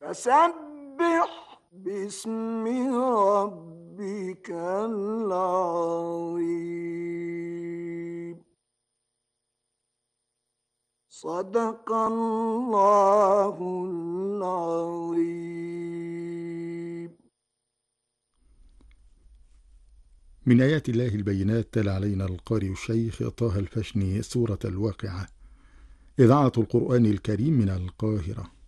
فسبح باسم ربك العظيم. صدق الله العظيم. من آيات الله البينات تلا علينا القارئ الشيخ طه الفشني سورة الواقعة. إذاعة القرآن الكريم من القاهرة.